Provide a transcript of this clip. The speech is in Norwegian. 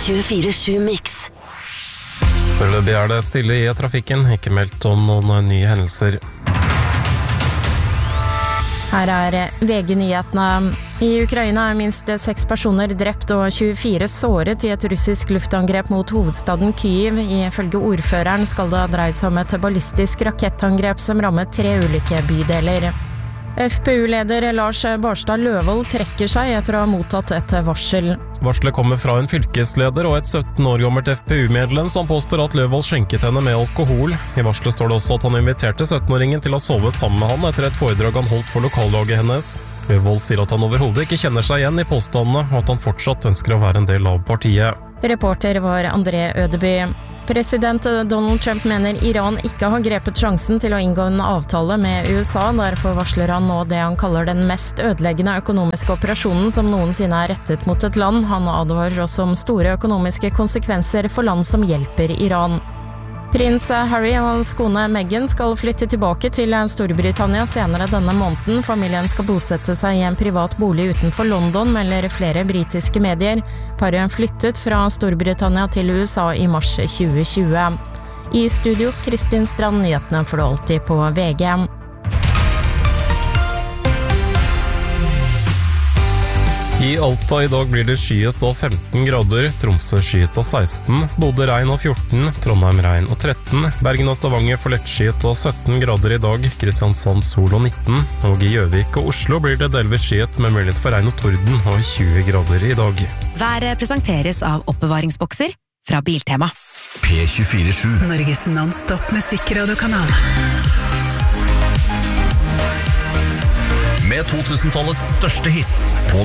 24/7 Mix. Foreløpig det stille i trafikken, ikke meldt om noen nye hendelser. Her VG-nyhetene. I Ukraina minst 6 personer drept og 24 såret i et russisk luftangrep mot hovedstaden Kyiv. Ifølge ordføreren skal det ha dreid seg om et ballistisk rakettangrep som rammet 3 ulike bydeler. FPU-leder Lars Barstad Løvold trekker seg etter å ha mottatt et varsel. Varselet kommer fra en fylkesleder og et 17 år gammelt FPU-medlem som påstår at Løvold skjenket henne med alkohol. I varselet står det også at han inviterte 17-åringen til å sove sammen med han etter et foredrag han holdt for lokallaget hennes. Løvold sier at han overhodet ikke kjenner seg igjen i påstandene, og at han fortsatt ønsker å være en del av partiet. Reporter var André Ødeby. President Donald Trump mener Iran ikke har grepet sjansen til å inngå en avtale med USA, derfor varsler han nå det han kaller den mest ødeleggende økonomiske operasjonen som noensinne rettet mot et land. Han advarer også om store økonomiske konsekvenser for land som hjelper Iran. Prins Harry og hans kone Meghan skal flytte tilbake til Storbritannia senere denne måneden. Familien skal bosette seg i en privat bolig utenfor London, melder flere britiske medier. Paret flyttet fra Storbritannia til USA i mars 2020. I studio, Kristin Strand, nyhetene får du alltid på VG. I Alta i dag blir det skyet og 15 grader, Tromsø skyet og 16, Bodø regn og 14, Trondheim regn og 13, Bergen og Stavanger får lettskyet og 17 grader i dag, Kristiansand sol og 19, og i Gjøvik og Oslo blir det delvis skyet med mulighet for regn og torden og 20 grader i dag. Været presenteres av oppbevaringsbokser fra Biltema. P24/7 Norges non-stop musikkradiokanal. med 2000-tallets største hits på